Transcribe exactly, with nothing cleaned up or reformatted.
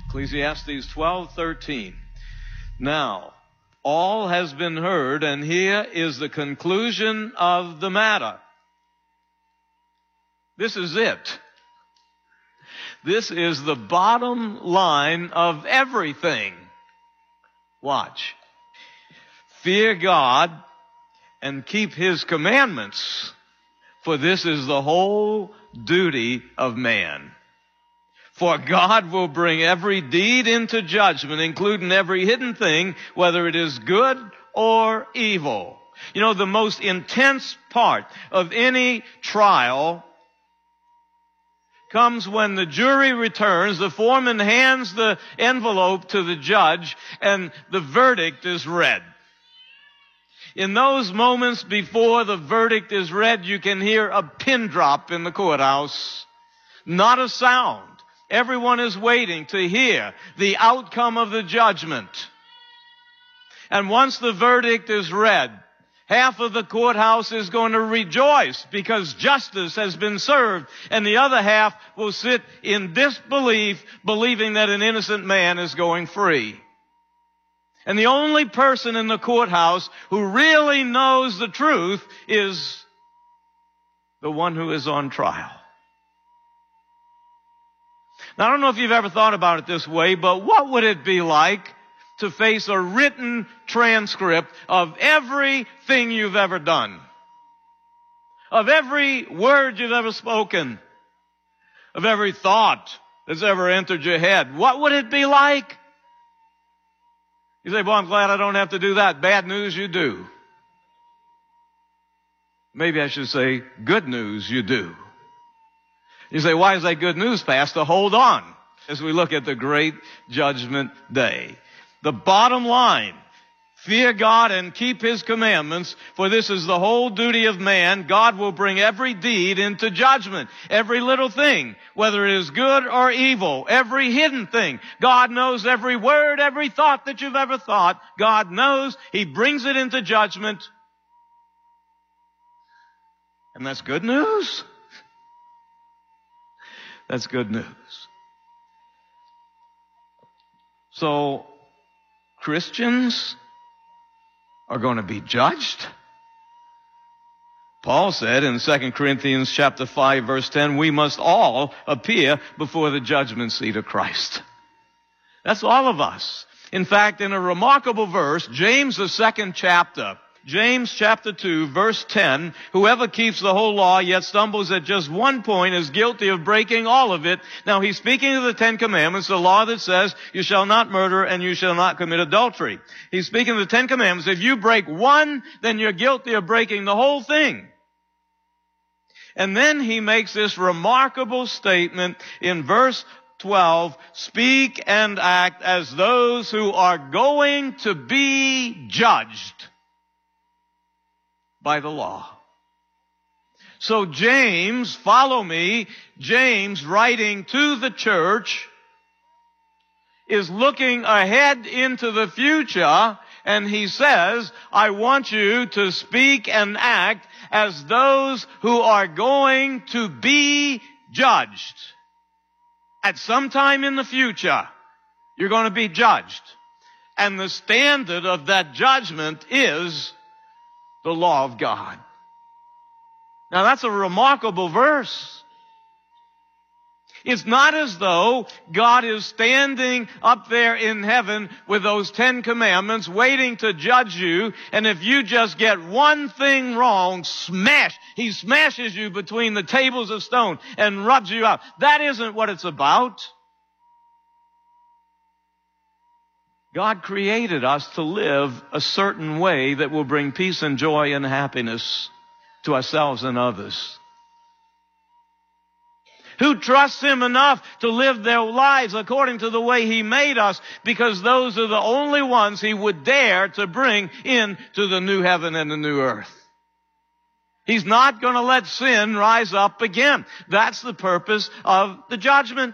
Ecclesiastes twelve thirteen. Now, all has been heard, and here is the conclusion of the matter. This is it. This is the bottom line of everything. Watch. Fear God and keep His commandments, for this is the whole duty of man. For God will bring every deed into judgment, including every hidden thing, whether it is good or evil. You know, the most intense part of any trial comes when the jury returns, the foreman hands the envelope to the judge, and the verdict is read. In those moments before the verdict is read, you can hear a pin drop in the courthouse. Not a sound. Everyone is waiting to hear the outcome of the judgment. And once the verdict is read, half of the courthouse is going to rejoice because justice has been served, and the other half will sit in disbelief, believing that an innocent man is going free. And the only person in the courthouse who really knows the truth is the one who is on trial. Now, I don't know if you've ever thought about it this way, but what would it be like to face a written transcript of everything you've ever done, of every word you've ever spoken, of every thought that's ever entered your head? What would it be like? You say, well, I'm glad I don't have to do that. Bad news, you do. Maybe I should say, good news, you do. You say, why is that good news, Pastor? Hold on as we look at the great judgment day. The bottom line, fear God and keep His commandments, for this is the whole duty of man. God will bring every deed into judgment, every little thing, whether it is good or evil, every hidden thing. God knows every word, every thought that you've ever thought. God knows. He brings it into judgment. And that's good news. That's good news. So, Christians are going to be judged. Paul said in Second Corinthians chapter five, verse ten, we must all appear before the judgment seat of Christ. That's all of us. In fact, in a remarkable verse, James, the second chapter, James chapter two, verse ten, whoever keeps the whole law yet stumbles at just one point is guilty of breaking all of it. Now, he's speaking of the Ten Commandments, the law that says you shall not murder and you shall not commit adultery. He's speaking of the Ten Commandments. If you break one, then you're guilty of breaking the whole thing. And then he makes this remarkable statement in verse twelve, speak and act as those who are going to be judged by the law. So James, follow me, James writing to the church is looking ahead into the future, and he says, I want you to speak and act as those who are going to be judged. At some time in the future, you're going to be judged. And the standard of that judgment is the law of God. Now that's a remarkable verse. It's not as though God is standing up there in heaven with those Ten Commandments waiting to judge you, and if you just get one thing wrong, smash, He smashes you between the tables of stone and rubs you out. That isn't what it's about. God created us to live a certain way that will bring peace and joy and happiness to ourselves and others. Who trusts Him enough to live their lives according to the way He made us, because those are the only ones He would dare to bring into the new heaven and the new earth. He's not going to let sin rise up again. That's the purpose of the judgment.